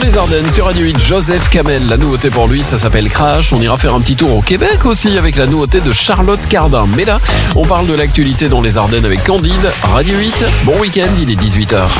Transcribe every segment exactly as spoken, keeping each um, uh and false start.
les Ardennes sur Radio huit, Joseph Kamel. La nouveauté pour lui, ça s'appelle Crash. On ira faire un petit tour au Québec aussi avec la nouveauté de Charlotte Cardin. Mais là, on parle de l'actualité dans les Ardennes avec Candide. Radio huit, bon week-end, il est dix-huit heures.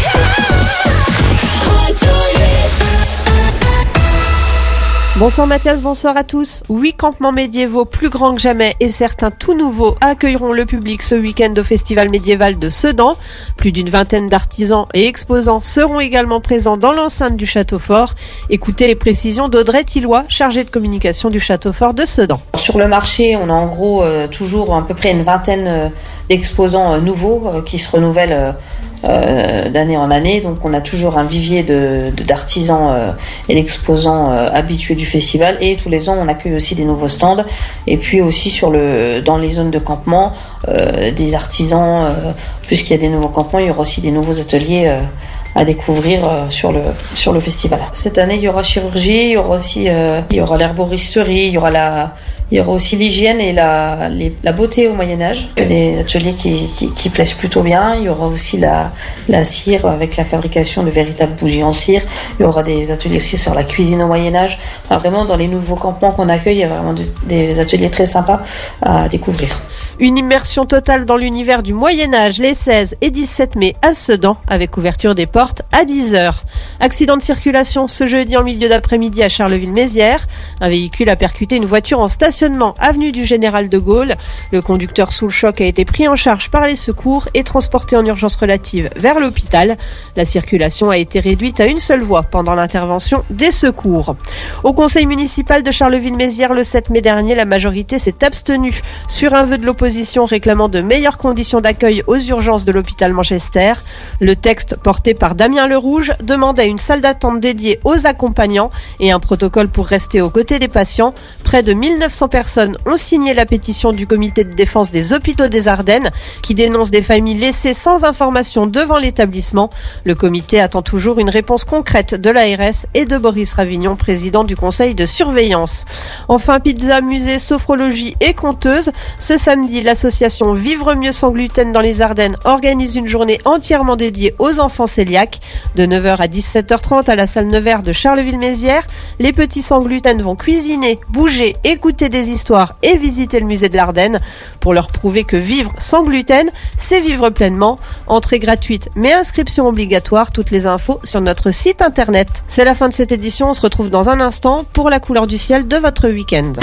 Bonsoir Mathias, bonsoir à tous. Huit campements médiévaux plus grands que jamais et certains tout nouveaux accueilleront le public ce week-end au Festival médiéval de Sedan. Plus d'une vingtaine d'artisans et exposants seront également présents dans l'enceinte du Château Fort. Écoutez les précisions d'Audrey Tilloy, chargée de communication du Château Fort de Sedan. Sur le marché, on a en gros euh, toujours à peu près une vingtaine euh, d'exposants euh, nouveaux euh, qui se renouvellent euh, Euh, d'année en année, donc on a toujours un vivier de, de d'artisans euh, et d'exposants euh, habitués du festival, et tous les ans on accueille aussi des nouveaux stands, et puis aussi sur le dans les zones de campement euh, des artisans, euh, puisqu'il y a des nouveaux campements, il y aura aussi des nouveaux ateliers euh, à découvrir euh, sur le sur le festival. Cette année il y aura chirurgie, il y aura aussi euh, il y aura l'herboristerie, il y aura la il y aura aussi l'hygiène et la, les, la beauté au Moyen-Âge. C'est des ateliers qui, qui, qui plaisent plutôt bien. Il y aura aussi la, la cire avec la fabrication de véritables bougies en cire. Il y aura des ateliers aussi sur la cuisine au Moyen-Âge. Enfin, vraiment, dans les nouveaux campements qu'on accueille, il y a vraiment des, des ateliers très sympas à découvrir. Une immersion totale dans l'univers du Moyen-Âge les seize et dix-sept mai à Sedan, avec ouverture des portes à dix heures. Accident de circulation ce jeudi en milieu d'après-midi à Charleville-Mézières. Un véhicule a percuté une voiture en stationnement avenue du Général de Gaulle. Le conducteur sous le choc a été pris en charge par les secours et transporté en urgence relative vers l'hôpital. La circulation a été réduite à une seule voie pendant l'intervention des secours. Au conseil municipal de Charleville-Mézières le sept mai dernier, la majorité s'est abstenue sur un vœu de l'opposition réclamant de meilleures conditions d'accueil aux urgences de l'hôpital Manchester. Le texte porté par Damien Lerouge demandait une salle d'attente dédiée aux accompagnants et un protocole pour rester aux côtés des patients. Près de mille neuf cents personnes ont signé la pétition du comité de défense des hôpitaux des Ardennes qui dénonce des familles laissées sans information devant l'établissement. Le comité attend toujours une réponse concrète de l'A R S et de Boris Ravignon, président du conseil de surveillance. Enfin, pizza, musée, sophrologie et conteuse. Ce samedi, l'association Vivre mieux sans gluten dans les Ardennes organise une journée entièrement dédiée aux enfants cœliaques. De neuf heures à dix-sept heures trente à la salle Nevers de Charleville-Mézières, les petits sans gluten vont cuisiner, bouger, écouter des histoires et visiter le musée de l'Ardenne pour leur prouver que vivre sans gluten, c'est vivre pleinement. Entrée gratuite mais inscription obligatoire. Toutes les infos sur notre site internet. C'est la fin de cette édition. On se retrouve dans un instant pour la couleur du ciel de votre week-end.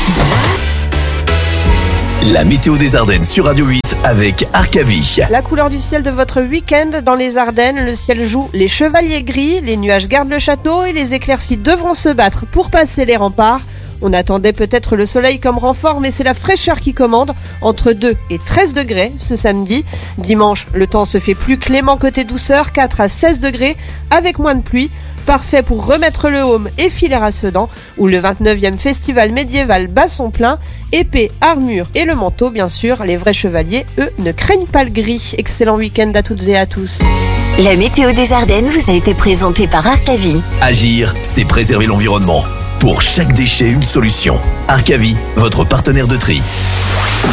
La météo des Ardennes sur Radio huit avec Arcavie. La couleur du ciel de votre week-end dans les Ardennes, le ciel joue les chevaliers gris, les nuages gardent le château et les éclaircies devront se battre pour passer les remparts. On attendait peut-être le soleil comme renfort, mais c'est la fraîcheur qui commande, entre deux et treize degrés ce samedi. Dimanche, le temps se fait plus clément côté douceur, quatre à seize degrés, avec moins de pluie. Parfait pour remettre le haume et filer à Sedan, où le vingt-neuvième festival médiéval bat son plein. Épée, armure et le manteau, bien sûr. Les vrais chevaliers, eux, ne craignent pas le gris. Excellent week-end à toutes et à tous. La météo des Ardennes vous a été présentée par Arcavie. Agir, c'est préserver l'environnement. Pour chaque déchet, une solution. Arcavie, votre partenaire de tri.